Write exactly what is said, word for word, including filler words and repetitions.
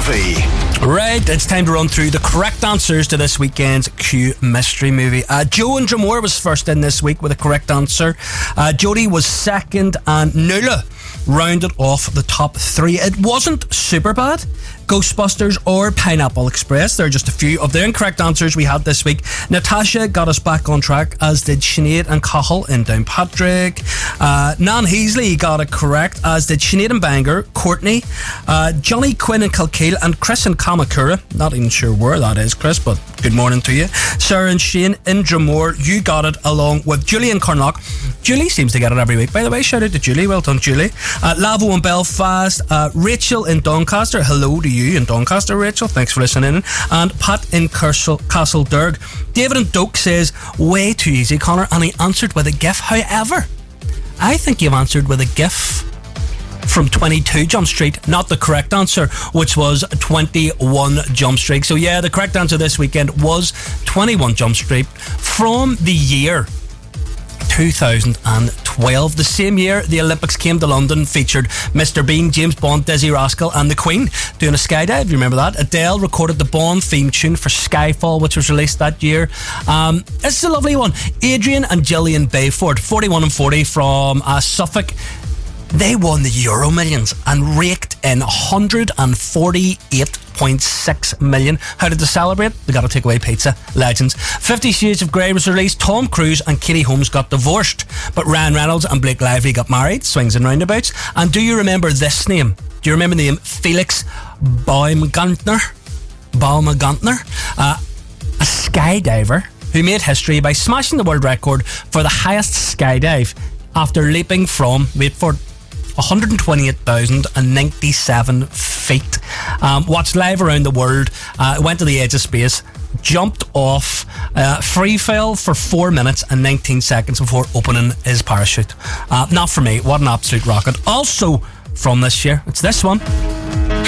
V. Right, it's time to run through the correct answers to this weekend's Q Mystery Movie. Uh, Joe and Drumore was first in this week with a correct answer. Uh, Jodie was second, and Nuala rounded off the top three. It wasn't super bad. Ghostbusters or Pineapple Express. There are just a few of the incorrect answers we had this week. Natasha got us back on track, as did Sinead and Cahill in Downpatrick. Uh, Nan Heasley got it correct, as did Sinead and Bangor, Courtney, uh, Johnny Quinn in Kilkeel, and Chris in Kamakura. Not even sure where that is, Chris, but good morning to you. Sarah and Shane in Drumore, you got it, along with Julie in Carnock. Julie seems to get it every week, by the way. Shout out to Julie. Well done, Julie. Uh, Lavo in Belfast, uh, Rachel in Doncaster. Hello to you in Doncaster, Rachel. Thanks for listening. And Pat in Castle, Castle Derg. David in Doak says, way too easy, Connor, and he answered with a GIF. However, I think you've answered with a GIF from twenty-two Jump Street, not the correct answer, which was twenty-one Jump Street. So yeah, the correct answer this weekend was twenty-one Jump Street from the year two thousand twelve. The same year the Olympics came to London, featured Mister Bean, James Bond, Dizzy Rascal and the Queen doing a skydive. You remember that? Adele recorded the Bond theme tune for Skyfall, which was released that year. Um, this is a lovely one. Adrian and Gillian Bayford, forty-one and forty from uh, Suffolk. They won the Euro Millions and raked in one hundred forty-eight point six million. How did they celebrate? They got a takeaway pizza. Legends. Fifty Shades of Grey was released. Tom Cruise and Katie Holmes got divorced, but Ryan Reynolds and Blake Lively got married. Swings and roundabouts. And do you remember this name? Do you remember the name? Felix Baumgartner? Baumgartner? Uh, a skydiver who made history by smashing the world record for the highest skydive after leaping from, wait for it, one hundred twenty-eight thousand ninety-seven feet. Um, watched live around the world, uh, went to the edge of space, jumped off, uh, free fell for four minutes and nineteen seconds before opening his parachute. Uh, not for me. What an absolute rocket. Also from this year, it's this one.